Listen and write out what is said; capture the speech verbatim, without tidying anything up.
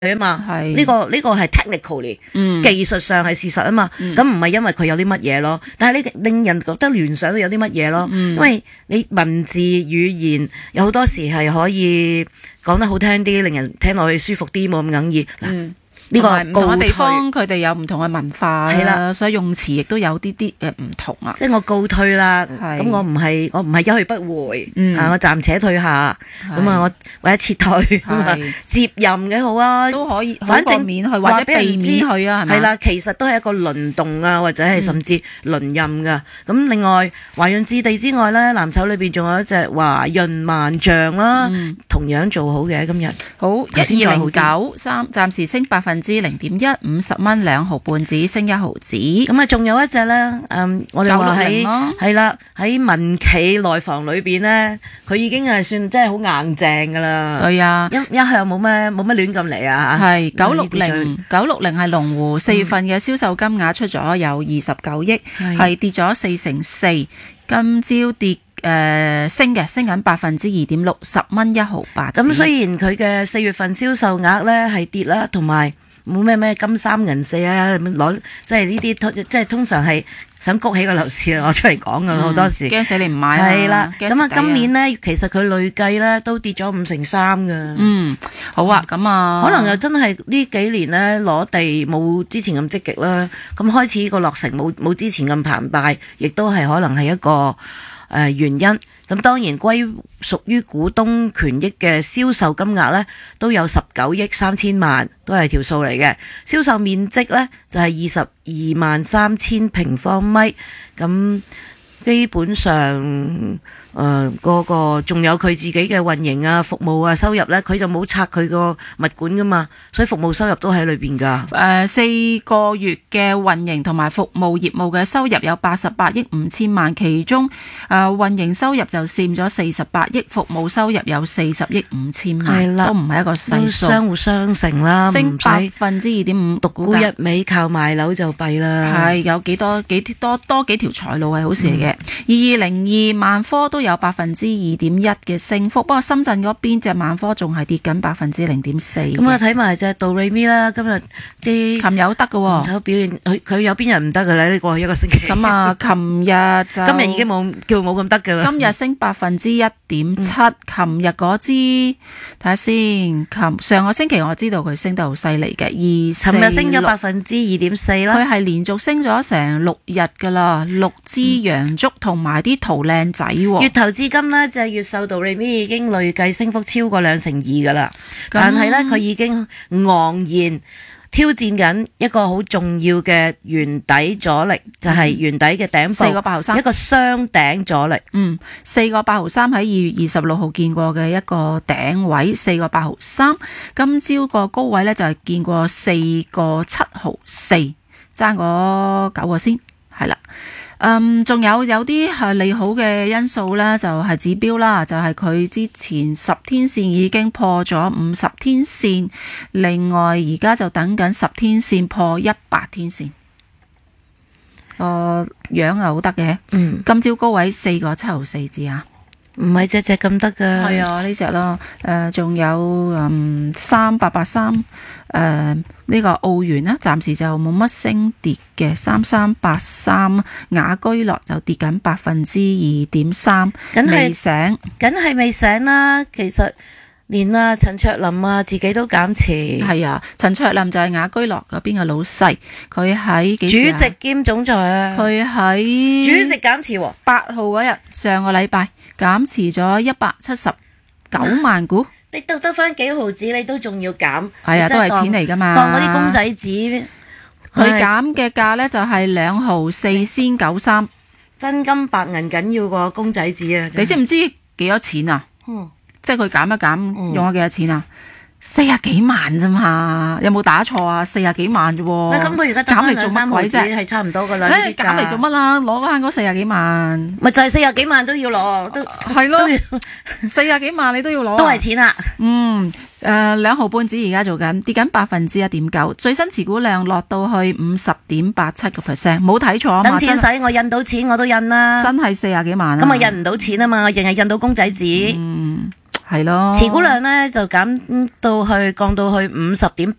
啊嘛，呢、這個呢、這個係 technically、嗯、技術上係事實啊嘛，咁唔係因為佢有啲乜嘢咯，但係你令人覺得聯想到有啲乜嘢咯、嗯，因為你文字語言有好多時係可以講得好聽啲，令人聽落去舒服啲，冇咁哽耳。嗯呢、這個唔同嘅地方，佢哋有唔同嘅文化啦，所以用詞亦都有啲啲誒唔同啊。 即係我告退啦，咁我唔係我唔係一去不回，嗯、我暫且退下，咁啊我或者撤退，咁接任嘅好啊，都可以，反正免去或者避免去啊，係咪？ 係啦，其實都係一個輪動啊，或者係甚至輪任噶。咁、嗯、另外華潤置地之外咧，藍籌裏邊仲有一隻華潤萬象啦、嗯，同樣做好嘅今日。 好，一二零九三，暫時升百分之零點一，五十蚊兩毫半子，升一毫子。 咁啊，仲有一隻咧，嗯，我哋話喺係啦，喺民企內房裏邊咧，佢已經係算真係好硬淨噶啦。 對啊， 一一向冇咩冇乜亂咁嚟啊。 係九六零九六零係龍湖四月份嘅銷售金額出咗有二十九億，係、嗯、跌咗四成四。今朝跌誒、呃、升嘅，升緊百分之二點六，十蚊一毫八。 咁雖然佢嘅四月份銷售額咧係跌啦，同埋。冇咩咩金三銀四啊，攞即係呢啲，即係通常係想谷起個樓市攞出嚟講噶，好、嗯、多時驚死你唔買係啦。咁啊，今年咧其實佢累計咧都跌咗五成三噶。 嗯，好啊，咁啊， 可能又真係呢幾年咧攞地冇之前咁積極啦，咁開始個落成冇冇之前咁澎湃，亦都係可能係一個誒、呃、原因。咁當然歸屬於股東權益嘅銷售金額咧，都有十九億三千萬，都係條數嚟嘅。銷售面積咧就係二十二萬三千平方米，咁基本上。誒、呃，嗰個仲有佢自己嘅運營啊、服務啊、收入咧，佢就冇拆佢個物管噶嘛，所以服務收入都喺裏邊噶。 誒、呃，四個月嘅運營同埋服務業務嘅收入有八十八億五千萬，其中誒、呃、運營收入就佔咗四十八億，服務收入有四十億五千萬，係啦，都唔係一個細數， 相互相成啦， 升百分之二點五， 獨沽一味靠賣樓就弊啦。 係有幾多幾多多幾條財路係好事嚟嘅。二二零二萬科都有百分之二點一嘅升幅，不過深圳嗰邊隻萬科仲係跌緊百分之零點四。咁我睇埋隻杜瑞咪啦，今日啲琴日好得嘅喎， 手表現佢佢有邊日唔得嘅咧？呢過去一個星期。咁啊，琴日就今日已經冇叫冇咁得嘅啦。 今日升百分之一點七，琴日嗰支睇下先，琴上個星期我知道佢升得好犀利嘅，二琴日升咗百分之二點四啦。 佢係連續升咗成六日噶啦，六支陽燭同埋啲圖靚仔喎。 月頭至今呢，就係越秀杜瑞咪已經累計升幅超過兩成二噶啦，但係呢，佢已經昂然挑戰緊一個好重要嘅圓底阻力，就係、是、圓底嘅頂部四個八毫三， 一個雙頂阻力。 嗯，四個八毫三喺二月二十六號見過嘅一個頂位，四個八毫三。今朝個高位呢，就係見過四個七毫四，爭嗰九個先，係啦。嗯，仲有有啲係利好嘅因素啦，就係、是、指標啦，就係、是、佢之前十天線已經破咗五十天線，另外而家就等緊十天線破一百天線，個、呃、樣又好得嘅。嗯，今朝高位四個七毫四字啊。 唔係隻隻咁得噶， 係啊呢隻咯，誒、呃、仲有嗯三八八三，誒呢個澳元啦，暫時就冇乜升跌嘅，三三八三雅居樂就跌緊百分之二點三，未醒， 梗係未醒啦，其實。連啊陳卓琳啊自己都減持， 係啊，陳卓琳就係雅居樂嗰邊嘅老細，佢喺幾時啊？ 主席兼總裁啊， 佢喺主席減持喎， 八號嗰日上個禮拜減持咗一百七十九萬股， 你得得翻幾毫子，你都仲要減， 係啊，都係錢嚟噶嘛， 當嗰啲公仔紙， 佢減嘅價呢就係兩毫四仙九三， 真金白銀緊要過公仔紙啊！ 你知唔知幾多錢啊？嗯。即係佢減一減，用咗幾多錢啊？四十幾萬啫嘛，有冇打錯啊？四十幾萬啫喎。 咁佢而家減嚟做乜鬼啫？係差唔多噶啦。 誒，減嚟做乜啦？攞翻嗰四十幾萬。 咪就係四十幾萬都要攞，都係咯。四十幾萬你都要攞， 都係錢啊。 嗯，誒，兩毫半紙而家做緊，跌緊百分之一點九，最新持股量落到去五十點八七個 percent， 冇睇錯啊嘛。 等錢使，我印到錢我都印啦。 真係四十幾萬啊。 咁我印唔到錢啊嘛，我淨係印到公仔紙。 嗯。係咯， 持股量咧就減到去降到去五十點